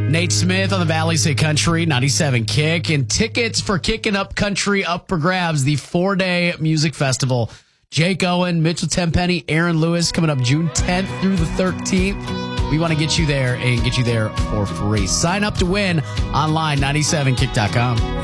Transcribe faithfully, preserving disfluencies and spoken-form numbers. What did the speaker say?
Nate Smith on the Valley Say Country, ninety-seven Kick, and tickets for Kicking Up Country up for grabs, the four-day music festival. Jake Owen, Mitchell Tenpenny, Aaron Lewis coming up June tenth through the thirteenth. We want to get you there and get you there for free. Sign up to win online, ninety-seven kick dot com.